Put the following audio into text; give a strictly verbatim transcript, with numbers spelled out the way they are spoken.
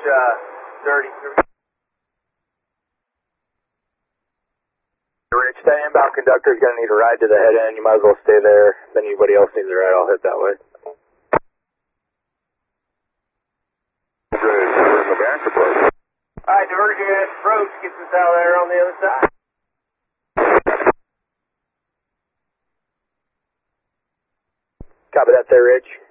uh, thirty-three. Rich, that inbound conductor is going to need a ride to the head end. You might as well stay there. If anybody else needs a ride, I'll head that way. Good. We're in the back approach. Alright, diversion approach gets us out there on the other side. Copy that there, Rich.